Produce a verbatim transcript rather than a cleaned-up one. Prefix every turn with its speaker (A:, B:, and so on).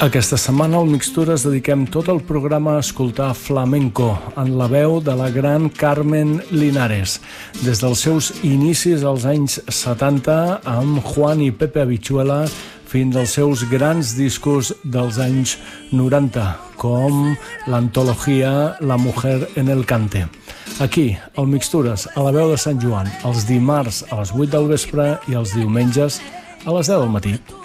A: Aquesta setmana al Mixtures dediquem tot el programa a escoltar flamenco en la veu de la gran Carmen Linares. Des dels seus inicis als anys setanta amb Juan i Pepe Habichuela fins als seus grans discos dels anys noranta, com l'antologia La Mujer en el Cante. Aquí, al Mixtures, a la veu de Sant Joan, els dimarts a les vuit del vespre i els diumenges a les deu del matí.